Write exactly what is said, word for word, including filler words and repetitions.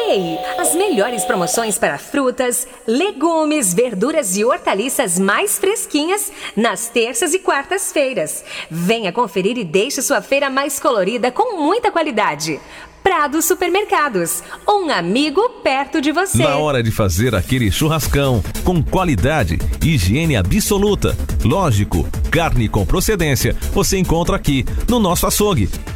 Ei, as melhores promoções para frutas, legumes, verduras e hortaliças mais fresquinhas nas terças e quartas-feiras. Venha conferir e deixe sua feira mais colorida com muita qualidade. Prado Supermercados, um amigo perto de você. Na hora de fazer aquele churrascão, com qualidade, higiene absoluta, lógico, carne com procedência, você encontra aqui no nosso açougue.